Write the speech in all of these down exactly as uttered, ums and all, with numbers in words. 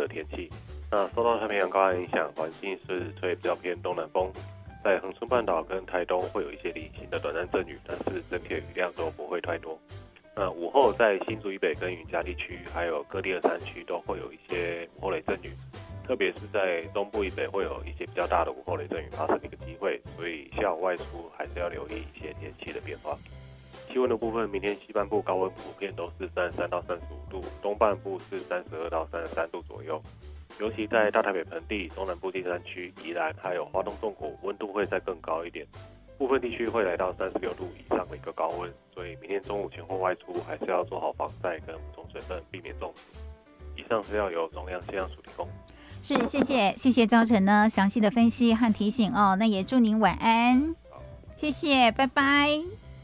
天气。那受到太平洋高压影响，环境是吹比较偏东南风，在恒春半岛跟台东会有一些零星的短暂阵雨，但是整体的雨量都不会太多。那午后在新竹以北跟云嘉地区，还有各地的山区都会有一些午后雷阵雨，特别是在东部以北会有一些比较大的午后雷阵雨发生的一个机会，所以下午外出还是要留意一些天气的变化。气温的部分，明天西半部高温普遍都是三十三到三十五度，东半部是三十二到三十三度左右。尤其在大台北盆地、中南部第三区、宜兰还有花东纵谷，温度会再更高一点，部分地区会来到三十六度以上的一个高温，所以明天中午前后外出还是要做好防晒跟补充水分，避免中暑。以上资料由中央气象署提供。 是，谢谢谢谢焦晨呢详细的分析和提醒哦，那也祝您晚安，谢谢，拜拜。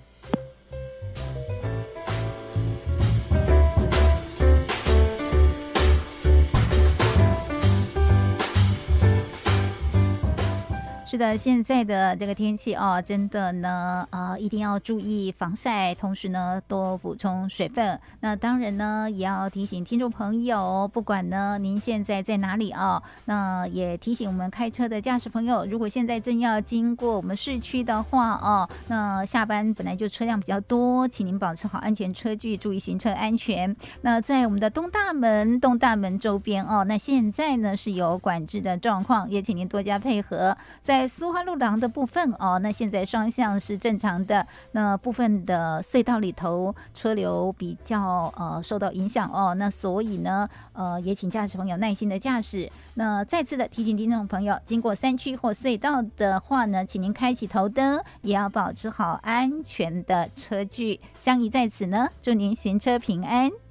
是的，现在的这个天气哦，真的呢，呃，一定要注意防晒，同时呢，多补充水分。那当然呢，也要提醒听众朋友，不管呢您现在在哪里哦，那也提醒我们开车的驾驶朋友，如果现在正要经过我们市区的话哦，那下班本来就车辆比较多，请您保持好安全车距，注意行车安全。那在我们的东大门、东大门周边哦，那现在呢是有管制的状况，也请您多加配合。在在苏花路廊的部分哦，那现在双向是正常的，那部分的隧道里头车流比较呃受到影响哦，那所以呢呃也请驾驶朋友耐心的驾驶。那再次的提醒听众朋友，经过山区或隧道的话呢，请您开启头灯，也要保持好安全的车距。相宜在此呢，祝您行车平安。